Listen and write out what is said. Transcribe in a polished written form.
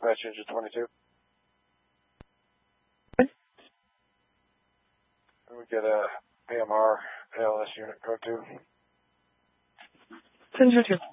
dispatch engine 22. We get a AMR ALS unit code 2. 10-2.